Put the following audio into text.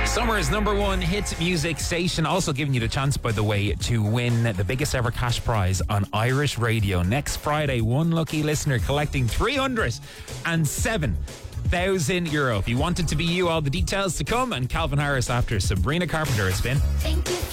Summer's number one hit music station. Also giving you the chance, by the way, to win the biggest ever cash prize on Irish radio. Next Friday, one lucky listener collecting €307,000. If you want it to be you, all the details to come. And Calvin Harris after Sabrina Carpenter. It's been.